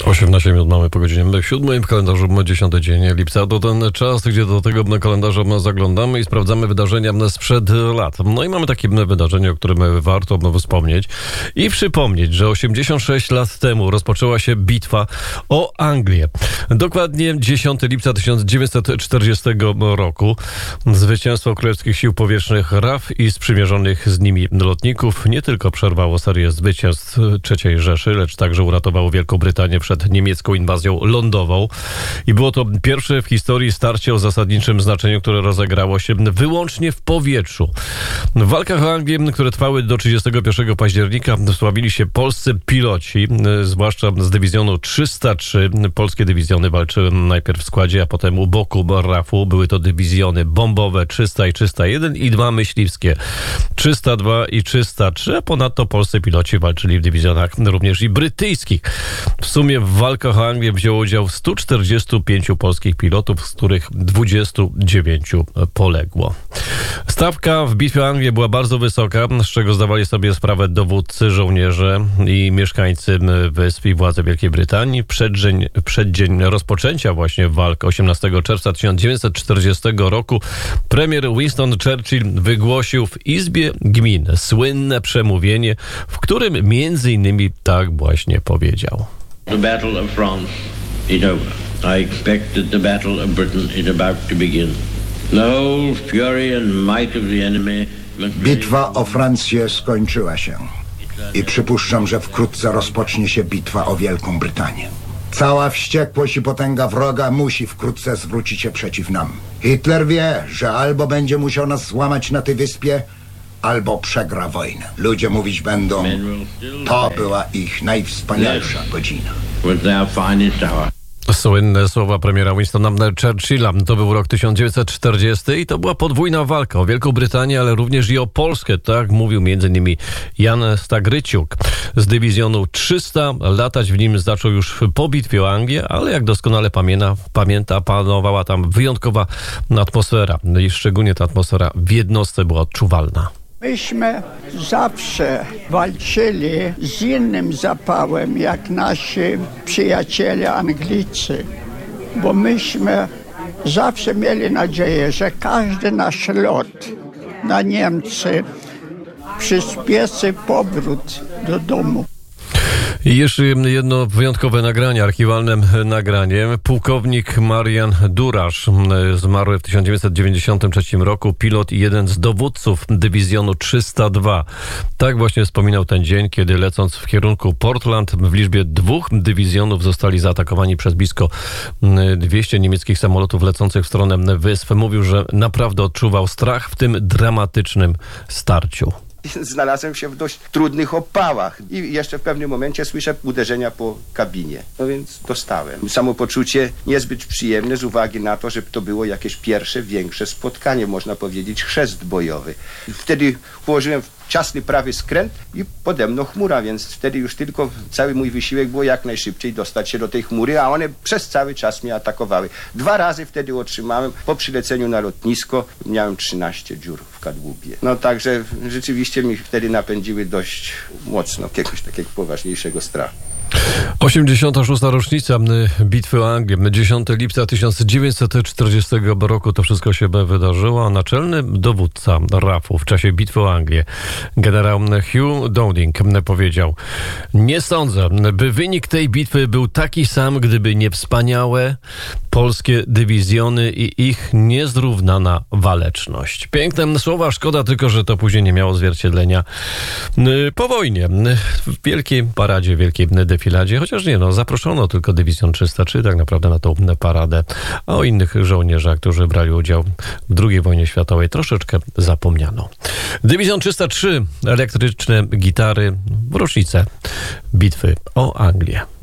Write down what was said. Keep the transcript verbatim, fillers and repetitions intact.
osiemnaście minut mamy po godzinie siódmej, w kalendarzu dziesiąty dzień lipca. To ten czas, gdzie do tego kalendarza zaglądamy i sprawdzamy wydarzenia sprzed lat. No i mamy takie wydarzenie, o którym warto wspomnieć i przypomnieć, że osiemdziesiąt sześć lat temu rozpoczęła się bitwa o Anglię. Dokładnie dziesiątego lipca tysiąc dziewięćset czterdziestego roku. Zwycięstwo Królewskich Sił Powietrznych R A F i sprzymierzonych z nimi lotników nie tylko przerwało serię zwycięstw trzeciej Rzeszy, lecz także uratowało Wielką Brytanię przed niemiecką inwazją lądową. I było to pierwsze w historii starcie o zasadniczym znaczeniu, które rozegrało się wyłącznie w powietrzu. W walkach o Anglię, które trwały do trzydziestego pierwszego października, sławili się polscy piloci, zwłaszcza z dywizjonu trzysta trzy. Polskie dywizjony walczyły najpierw w składzie, a potem u boku R A F-u. Były to dywizjony bombowe trzysta i trzysta jeden i dwa myśliwskie trzysta dwa i trzysta trzy, a ponadto polscy piloci walczyli w dywizjonach również i brytyjskich. W sumie w walkach o Anglię wzięło udział stu czterdziestu pięciu polskich pilotów, z których dwudziestu dziewięciu poległo. Stawka w bitwie o Anglię była bardzo wysoka, z czego zdawali sobie sprawę dowódcy, żołnierze i mieszkańcy wysp i władze Wielkiej Brytanii. Przeddzień, przeddzień rozpoczęcia właśnie walk osiemnastego czerwca tysiąc dziewięćset czterdziestego roku premier Winston Churchill wygłosił w Izbie Gmin słynne przemówienie, w którym między innymi tak właśnie powiedział. The Battle of France is over. I expect that the Battle of Britain is about to begin. The whole fury and might of the enemy. Bitwa o Francję skończyła się i przypuszczam, że wkrótce rozpocznie się bitwa o Wielką Brytanię. Cała wściekłość i potęga wroga musi wkrótce zwrócić się przeciw nam. Hitler wie, że albo będzie musiał nas złamać na tej wyspie, albo przegra wojnę. Ludzie mówić będą, to była ich najwspanialsza godzina. Słynne słowa premiera Winstona Churchilla. To był rok tysiąc dziewięćset czterdziesty i to była podwójna walka o Wielką Brytanię, ale również i o Polskę. Tak mówił między innymi Jan Stagryciuk. Z dywizjonu trzysta latać w nim zaczął już po bitwie o Anglię, ale jak doskonale pamięta, pamięta panowała tam wyjątkowa atmosfera. I szczególnie ta atmosfera w jednostce była odczuwalna. Myśmy zawsze walczyli z innym zapałem jak nasi przyjaciele Anglicy, bo myśmy zawsze mieli nadzieję, że każdy nasz lot na Niemcy przyspieszy powrót do domu. I jeszcze jedno wyjątkowe nagranie, archiwalne nagranie. Pułkownik Marian Durasz, zmarły w tysiąc dziewięćset dziewięćdziesiątym trzecim roku, pilot i jeden z dowódców dywizjonu trzysta dwa. Tak właśnie wspominał ten dzień, kiedy lecąc w kierunku Portland w liczbie dwóch dywizjonów zostali zaatakowani przez blisko dwieście niemieckich samolotów lecących w stronę wysp. Mówił, że naprawdę odczuwał strach w tym dramatycznym starciu. Znalazłem się w dość trudnych opałach i jeszcze w pewnym momencie słyszę uderzenia po kabinie. No więc dostałem. Samopoczucie niezbyt przyjemne z uwagi na to, że to było jakieś pierwsze, większe spotkanie, można powiedzieć chrzest bojowy. Wtedy położyłem ciasny prawy skręt i pode mną chmura, więc wtedy już tylko cały mój wysiłek było jak najszybciej dostać się do tej chmury, a one przez cały czas mnie atakowały. Dwa razy wtedy otrzymałem, po przyleceniu na lotnisko miałem trzynaście dziur w kadłubie. No także rzeczywiście mi wtedy napędziły dość mocno jakiegoś takiego poważniejszego strachu. osiemdziesiąta szósta rocznica bitwy o Anglię. dziesiątego lipca tysiąc dziewięćset czterdziestego roku to wszystko się wydarzyło. Naczelny dowódca R A F-u w czasie bitwy o Anglię, generał Hugh Dowding, powiedział: nie sądzę, by wynik tej bitwy był taki sam, gdyby nie wspaniałe polskie dywizjony i ich niezrównana waleczność. Piękne słowa, szkoda tylko, że to później nie miało odzwierciedlenia po wojnie. W wielkiej paradzie, wielkiej defiladzie, chociaż nie, no zaproszono tylko dywizjon trzysta trzy tak naprawdę na tą paradę, a o innych żołnierzach, którzy brali udział w drugiej wojnie światowej, troszeczkę zapomniano. Dywizjon trzysta trzy, elektryczne gitary w rocznicę bitwy o Anglię.